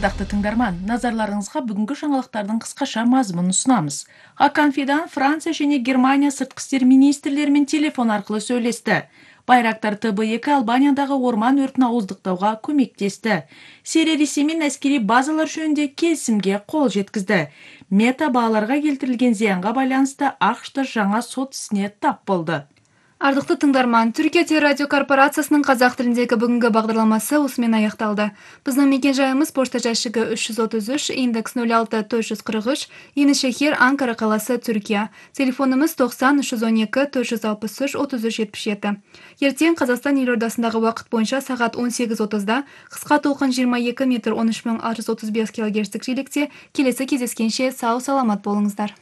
Ардақты тыңдарман, назарларыңызға бүгінгі жаңалықтардың қысқаша мазмұнын ұсынамыз. Хакан Фидан Франция және Германия сыртқы істер министрлерімен телефон арқылы сөйлесті. Байрактар ТБ2 Албаниядағы орман өртін ауыздықтауға көмектесті. Сирия Ресеймен әскери базалар жөнінде келісімге қол жеткізді. Мета бағаларға келтірілген зиянға байланысты ақш-та жаңа сот ісіне тап болды. Ардақты тыңдарман, Түркия телерадио корпорациясының қазақ тіліндегі бүгінгі бағдарламасы осымен аяқталды. Біздің мекен-жайымыз пошта жәшігі 333, индекс 06443, Енішехир, Анкара қаласы, Түркия. Телефонымыз 90 312 463 3377. Ертең Қазақстан елордасындағы уақыт бойынша сағат 18:30-да қысқа толқын 22 метр 13635 кГц жиілікте келесі кездескенше сау саламат болыңыздар.